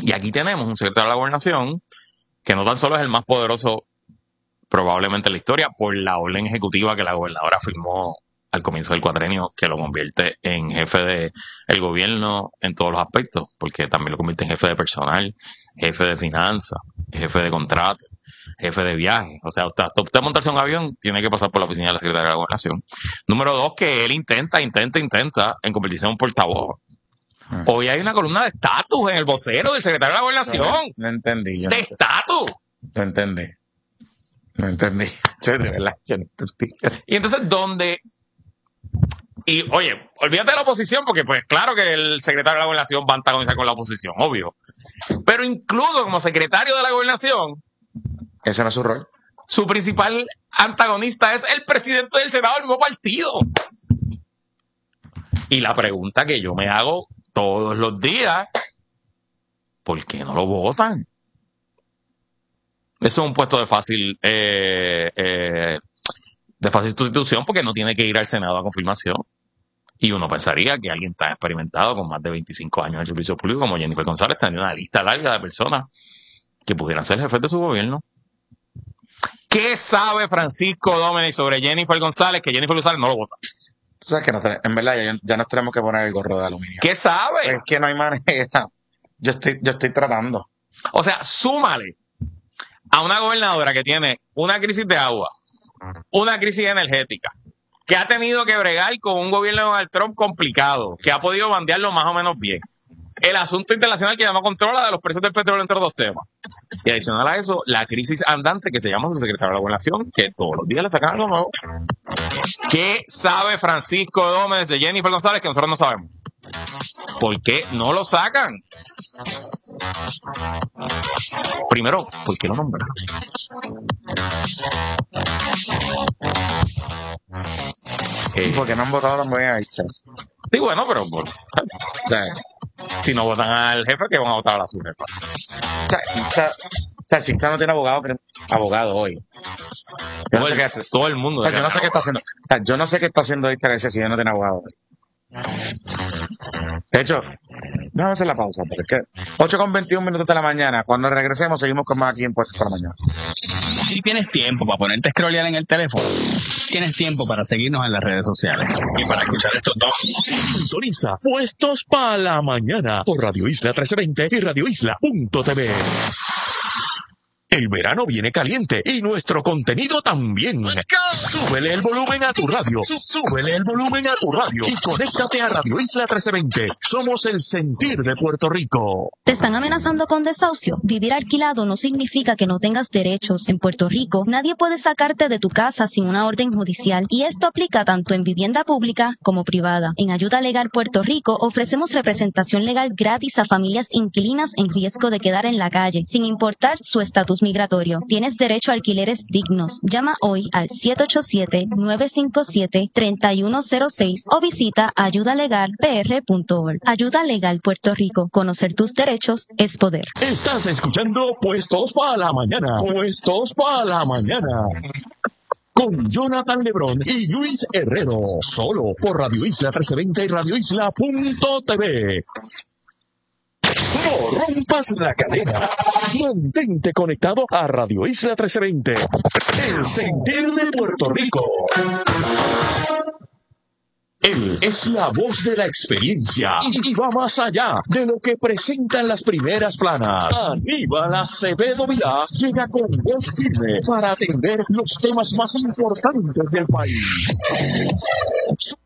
Y aquí tenemos un secretario de la Gobernación que no tan solo es el más poderoso probablemente en la historia por la orden ejecutiva que la gobernadora firmó al comienzo del cuatrenio, que lo convierte en jefe del gobierno en todos los aspectos, porque también lo convierte en jefe de personal, jefe de finanzas, jefe de contratos, jefe de viajes. O sea, usted montarse un avión, tiene que pasar por la oficina de la Secretaría de la Gobernación. Número 2, que él intenta en convertirse en un portavoz. Hoy hay una columna de estatus en el vocero del secretario de la Gobernación. No entendí. De estatus. No entendí. De verdad, yo no entendí. Y entonces, Y, oye, olvídate de la oposición, porque pues claro que el secretario de la Gobernación va a antagonizar con la oposición, obvio. Pero incluso como secretario de la Gobernación, Ese no es su rol. su principal antagonista es el presidente del Senado del mismo partido. Y la pregunta que yo me hago todos los días, ¿por qué no lo votan? Eso es un puesto de fácil sustitución, porque no tiene que ir al Senado a confirmación. Y uno pensaría que alguien tan experimentado con más de 25 años en el servicio público como Jennifer González tendría una lista larga de personas que pudieran ser jefes de su gobierno. ¿Qué sabe Francisco Domenech sobre Jennifer González que Jennifer González no lo vota? Tú sabes que en verdad ya nos tenemos que poner el gorro de aluminio. ¿Qué sabe? Es que no hay manera. Yo estoy tratando. O sea, súmale a una gobernadora que tiene una crisis de agua, una crisis energética, que ha tenido que bregar con un gobierno de Donald Trump complicado, que ha podido bandearlo más o menos bien. El asunto internacional que ya no controla de los precios del petróleo entre dos temas. Y adicional a eso, la crisis andante que se llama su secretario de la Gobernación, que todos los días le sacan algo nuevo. ¿Qué sabe Francisco Domenech de Jennifer González que nosotros no sabemos? ¿Por qué no lo sacan? Primero, ¿por qué lo nombraron? Porque no han votado también a Icha. Sí, bueno, pero si no votan al jefe, ¿qué van a votar a la subjefa? O sea, si Icha no tiene abogado hoy. Todo el mundo. Yo no sé qué está haciendo. O sea, yo no sé qué está haciendo Icha García si ella no tiene abogado hoy. De hecho, déjame hacer la pausa, porque es que 8:21 de la mañana. Cuando regresemos, seguimos con más aquí en Puestos por la Mañana. Si tienes tiempo para ponerte a scrollear en el teléfono, tienes tiempo para seguirnos en las redes sociales y para escuchar estos dos. Sintoniza Puestos para la Mañana por Radio Isla 1320 y radioisla.tv. El verano viene caliente y nuestro contenido también. Súbele el volumen a tu radio. Súbele el volumen a tu radio. Y conéctate a Radio Isla 1320. Somos el sentir de Puerto Rico. ¿Te están amenazando con desahucio? Vivir alquilado no significa que no tengas derechos. En Puerto Rico, nadie puede sacarte de tu casa sin una orden judicial. Y esto aplica tanto en vivienda pública como privada. En Ayuda Legal Puerto Rico ofrecemos representación legal gratis a familias inquilinas en riesgo de quedar en la calle, sin importar su estatus migratorio. Tienes derecho a alquileres dignos. Llama hoy al 787-957-3106 o visita ayudalegalpr.org. Ayuda Legal Puerto Rico. Conocer tus derechos es poder. Estás escuchando Puestos para la Mañana. Puestos para la Mañana. Con Jonathan Lebrón y Luis Herrero. Solo por Radio Isla 1320 y radioisla.tv. No rompas la cadena. Mantente conectado a Radio Isla 1320. El sentir de Puerto Rico. Él es la voz de la experiencia y va más allá de lo que presentan las primeras planas. Aníbal Acevedo Vilá llega con voz firme para atender los temas más importantes del país.